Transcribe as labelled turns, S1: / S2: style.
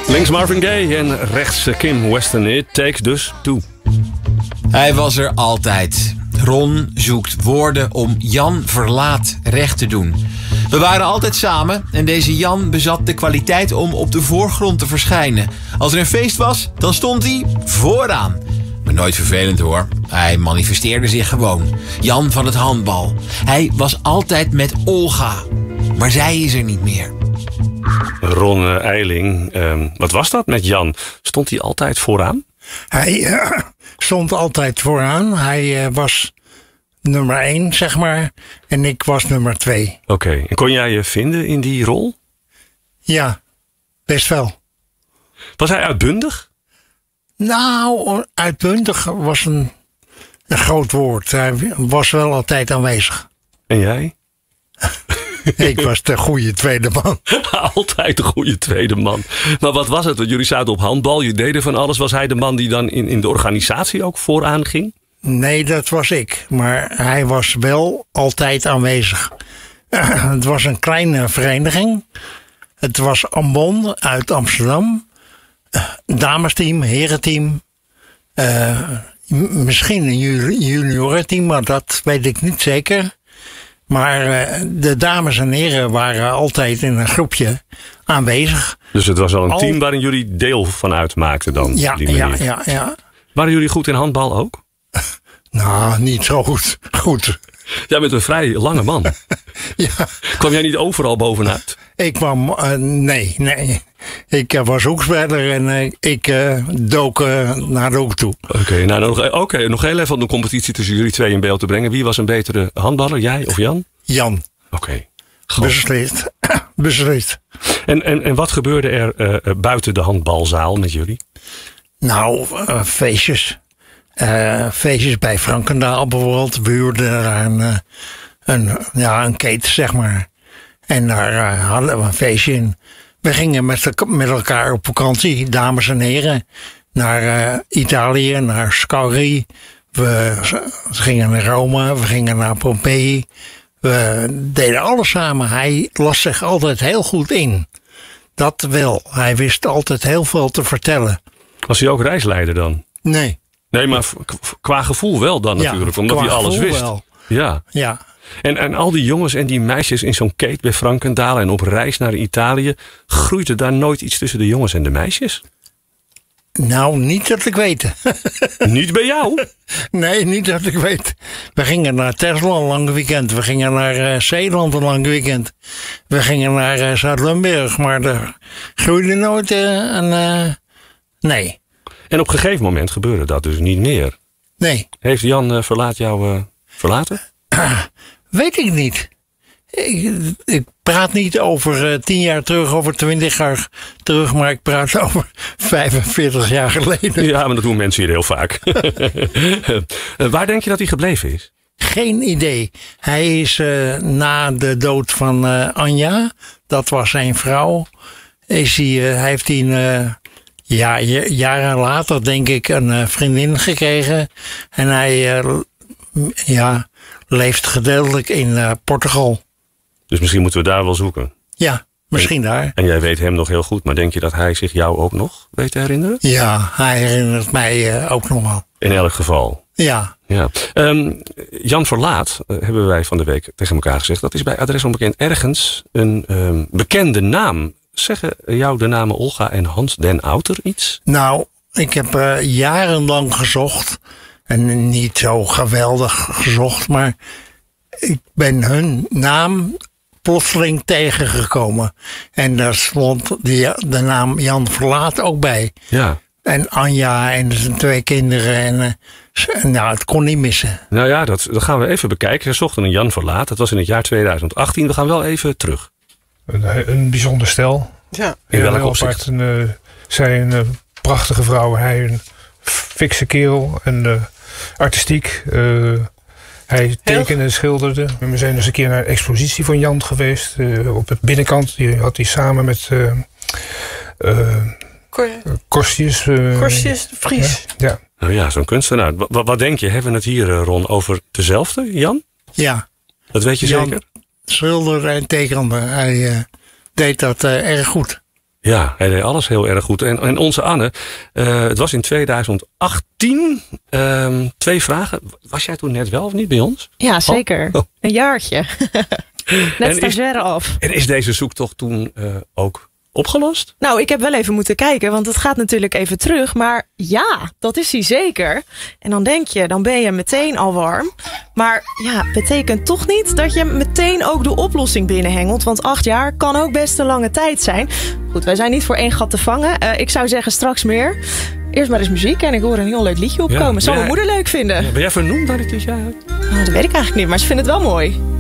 S1: Links Marvin Gaye en rechts Kim Weston. It takes dus two.
S2: Hij was er altijd. Ron zoekt woorden om Jan Verlaat recht te doen. We waren altijd samen en deze Jan bezat de kwaliteit om op de voorgrond te verschijnen. Als er een feest was, dan stond hij vooraan. Maar nooit vervelend hoor. Hij manifesteerde zich gewoon. Jan van het handbal. Hij was altijd met Olga. Maar zij is er niet meer.
S1: Ron Eiling, wat was dat met Jan? Stond hij altijd vooraan?
S3: Hij stond altijd vooraan. Hij was nummer 1, zeg maar. En ik was nummer 2.
S1: Oké. En kon jij je vinden in die rol?
S3: Ja, best wel.
S1: Was hij uitbundig?
S3: Nou, uitbundig was een groot woord. Hij was wel altijd aanwezig.
S1: En jij?
S3: Ik was de goede tweede man.
S1: Altijd de goede tweede man. Maar wat was het? Want jullie zaten op handbal, je deden van alles. Was hij de man die dan in de organisatie ook vooraan ging?
S3: Nee, dat was ik. Maar hij was wel altijd aanwezig. Het was een kleine vereniging. Het was Ambon uit Amsterdam. Damesteam, herenteam. Misschien een juniorenteam, maar dat weet ik niet zeker. Maar de dames en heren waren altijd in een groepje aanwezig.
S1: Dus het was al een team waarin jullie deel van uitmaakten dan?
S3: Ja,
S1: die manier.
S3: ja.
S1: Waren jullie goed in handbal ook?
S3: Nou, niet zo goed.
S1: Jij bent een vrij lange man.
S3: Ja.
S1: Kwam jij niet overal bovenuit?
S3: Ik kwam, nee. Ik was hoekspeler en ik dook naar de hoek toe.
S1: Oké, nog heel even om de competitie tussen jullie twee in beeld te brengen. Wie was een betere handballer, jij of Jan?
S3: Jan.
S1: Oké.
S3: Beslist.
S1: En wat gebeurde er buiten de handbalzaal met jullie?
S3: Nou, feestjes. Feestjes bij Frankendaal bijvoorbeeld. We huurden daar een keten, zeg maar. En daar hadden we een feestje in. We gingen met elkaar op vakantie, dames en heren. Naar Italië, naar Scalri. We gingen naar Rome, we gingen naar Pompeii. We deden alles samen. Hij las zich altijd heel goed in. Dat wel. Hij wist altijd heel veel te vertellen.
S1: Was hij ook reisleider dan?
S3: Nee.
S1: Nee, maar qua gevoel wel dan natuurlijk. Omdat hij alles wist.
S3: Wel.
S1: Ja. En al die jongens en die meisjes in zo'n kate bij Frankendaal en op reis naar Italië. Groeide daar nooit iets tussen de jongens en de meisjes?
S3: Nou, niet dat ik weet.
S1: Niet bij jou?
S3: Nee, niet dat ik weet. We gingen naar Tesla een lang weekend. We gingen naar Zeeland een lang weekend. We gingen naar Zuid-Limburg. Maar er groeide nooit nee.
S1: En op een gegeven moment gebeurde dat dus niet meer.
S3: Nee.
S1: Heeft Jan Verlaat jou verlaten?
S3: Weet ik niet. Ik praat niet over 10 jaar terug, over 20 jaar terug, maar ik praat over 45 jaar geleden.
S1: Ja, maar dat doen mensen hier heel vaak. Waar denk je dat hij gebleven is?
S3: Geen idee. Hij is na de dood van Anja, dat was zijn vrouw, heeft hij jaren later denk ik een vriendin gekregen. En hij leeft gedeeltelijk in Portugal.
S1: Dus misschien moeten we daar wel zoeken.
S3: Ja, misschien daar.
S1: En jij weet hem nog heel goed, maar denk je dat hij zich jou ook nog weet te herinneren?
S3: Ja, hij herinnert mij ook nog wel.
S1: In elk geval.
S3: Ja.
S1: Jan Verlaat, hebben wij van de week tegen elkaar gezegd. Dat is bij Adres Onbekend ergens een bekende naam. Zeggen jou de namen Olga en Hans den Outer iets?
S3: Nou, ik heb jarenlang gezocht. En niet zo geweldig gezocht, maar ik ben hun naam plotseling tegengekomen. En daar stond de naam Jan Verlaat ook bij.
S1: Ja.
S3: En Anja en zijn 2 kinderen. En het kon niet missen.
S1: Nou ja, dat gaan we even bekijken. Ze zochten een Jan Verlaat. Dat was in het jaar 2018. We gaan wel even terug.
S4: Een bijzonder stel.
S1: Ja. In welk opzicht?
S4: Zij een prachtige vrouw. Hij een fikse kerel. En artistiek. Hij tekende en schilderde. We zijn dus een keer naar een expositie van Jan geweest. Op de binnenkant. Die had hij samen met Kostjes.
S5: Kostjes de Vries.
S4: Ja.
S1: Nou ja, zo'n kunstenaar. Wat denk je? Hebben we het hier, Ron, over dezelfde, Jan?
S3: Ja.
S1: Dat weet je
S3: Jan
S1: zeker?
S3: Schilderde en tekende. Hij deed dat erg goed.
S1: Ja, hij deed alles heel erg goed. En onze Anne, het was in 2018. 2 vragen. Was jij toen net wel of niet bij ons?
S5: Ja, zeker.
S1: Oh.
S5: Een jaartje. Net stagiaire af.
S1: En is deze zoektocht toen ook opgelost?
S5: Nou, ik heb wel even moeten kijken, want het gaat natuurlijk even terug. Maar ja, dat is hij zeker. En dan denk je, dan ben je meteen al warm. Maar ja, betekent toch niet dat je meteen ook de oplossing binnenhengelt. Want 8 jaar kan ook best een lange tijd zijn. Goed, wij zijn niet voor 1 gat te vangen. Ik zou zeggen straks meer. Eerst maar eens muziek en ik hoor een heel leuk liedje opkomen. Zal mijn moeder leuk vinden.
S1: Ben jij vernoemd naar dit liedje?
S5: Nou, dat weet ik eigenlijk niet, maar ze vindt het wel mooi.